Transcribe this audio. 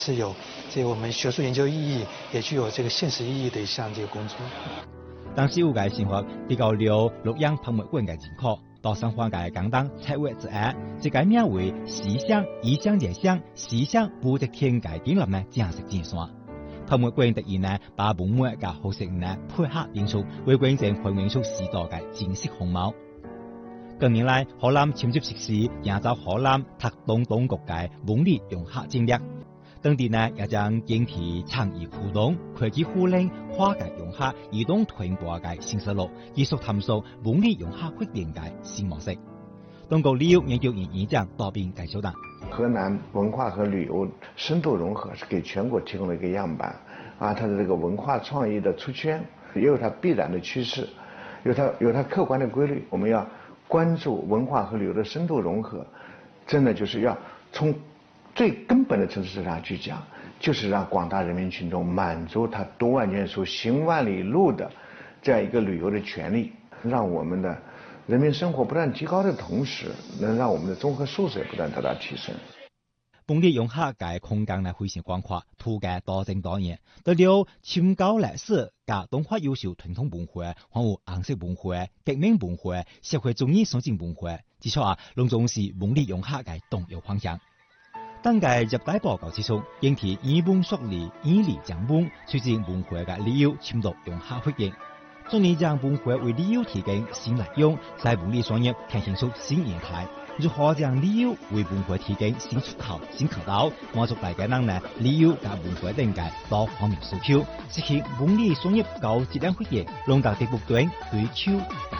是有这个我们学术研究意义，也具有这个现实意义的一项这个工作。 当时有嘅生活比較了洛陽博物館嘅人口，到生活嘅簡單策劃之下，這個名為西鄉異鄉野鄉西鄉武則天嘅建立呢正式建線。博物館突然呢把文物嘅好成呢配合演出，為觀眾還原出時代嘅真實風貌。近年來，河南簽接實施營造河南特東東國嘅文理融合戰略。當地呢也將建設創意互動、科技互聯、跨界融合、移動傳播嘅新思路，繼續探索文理融合發展嘅新模式。中國旅遊研究院院長杜斌介紹道： 河南文化和旅遊深度融合是給全國提供了一個樣板啊，它的這個文化創意的出圈也有它必然的趨勢，有它客觀的規律。我們要關注文化和旅遊的深度融合，真的就是要從最根本的層次上去講，就是讓廣大人民群眾滿足他讀萬卷書行萬里路的這樣一個旅遊的權利，讓我們的人民生活不斷提高的同時，能讓我們的綜合素質也不斷得到提升。 文理融合嘅空間呢非常廣闊，圖嘅多種多樣，除了深厚歷史加動畫優秀傳統文化，還有顏色文化、革命文化、社會主義實踐文化，至少攏總是文理融合嘅重要方向。當屆入大報告之中，應提以文塑理、以理講文，促進文化嘅旅遊深度融合發展。總理將文化為旅遊提供新內容，在文理雙業呈現出新業態。如何將旅遊為文化提供新出口、新渠道，滿足大家人呢旅遊加文化等嘅多方面訴求，實現文理雙業高質量發展，讓大家不斷追求。